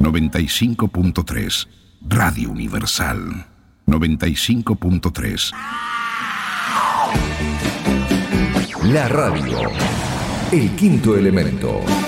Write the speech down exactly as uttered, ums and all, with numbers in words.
noventa y cinco punto tres. Radio Universal noventa y cinco punto tres. La radio. El quinto elemento.